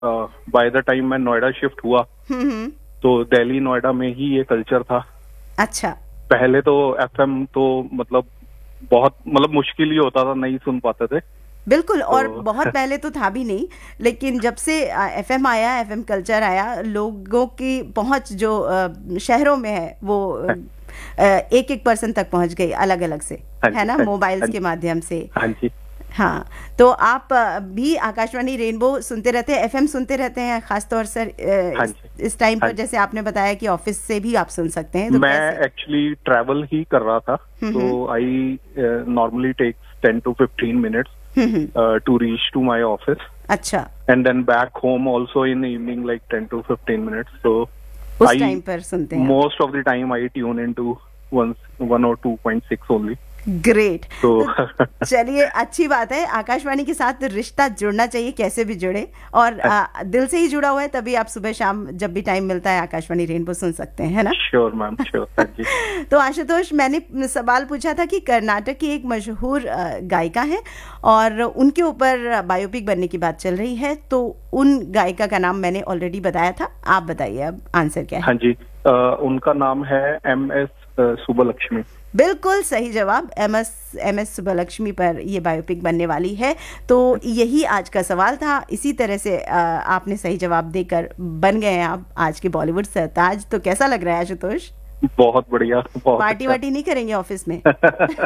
By the time मैं Noida shift हुआ हम्म। तो दिल्ली नोएडा में ही ये कल्चर था। अच्छा। पहले तो एफएम तो मतलब बहुत मतलब मुश्किल ही होता था, नहीं सुन पाते थे। बिल्कुल, और तो बहुत पहले तो था भी नहीं, लेकिन जब से एफएम आया, एफएम कल्चर आया, लोगों की पहुंच जो शहरों में है वो एक एक पर्सन तक पहुंच गई, अलग अलग से, हाँ है जी, ना, हाँ जी, मोबाइल्स हाँ के जी, माध्यम से। हाँ जी। हाँ, तो आप भी आकाशवाणी रेनबो सुनते रहते हैं, एफएम सुनते रहते हैं, खासतौर से हाँ जी, इस टाइम हाँ पर, जी। जैसे आपने बताया कि ऑफिस से भी आप सुन सकते हैं, तो मैं कैसे? एक्चुअली ट्रैवल ही कर रहा था, तो हम्म। I normally takes 10 to 15 minutes hmm. to reach to my office, अच्छा, and then back home also in the evening like 10 to 15 minutes. So उस I टाइम पर सुनते हैं आप। most of the time I tune into one or 2.6 only. Great. So तो चलिए, अच्छी बात है, आकाशवाणी के साथ रिश्ता जुड़ना चाहिए, कैसे भी जुड़े, और दिल से ही जुड़ा हुआ है, तभी आप सुबह शाम जब भी टाइम मिलता है आकाशवाणी रेनबो सुन सकते हैं, है ना? Sure ma'am, sure. हाँ जी। तो आशुतोष, मैंने सवाल पूछा था कि कर्नाटक की एक मशहूर गायिका है और उनके ऊपर बायोपिक बनने की बात चल रही है, तो उन गायिका का नाम मैंने ऑलरेडी बताया था, आप बताइए अब आंसर क्या हाँ है। जी, उनका नाम है MS सुब्बलक्ष्मी। बिल्कुल सही जवाब, एम एस सुब्बलक्ष्मी पर ये बायोपिक बनने वाली है। तो यही आज का सवाल था, इसी तरह से आपने सही जवाब देकर बन गए हैं आप आज के बॉलीवुड सरताज। तो कैसा लग रहा है आशुतोष? बहुत बढ़िया, बहुत पार्टी अच्छा। वार्टी नहीं करेंगे ऑफिस में?